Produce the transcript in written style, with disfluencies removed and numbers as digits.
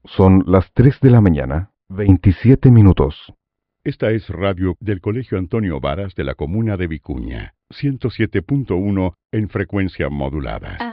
Son las 3 de la mañana, 27 minutos. Esta es radio del Colegio Antonio Varas de la comuna de Vicuña, 107.1 en frecuencia modulada.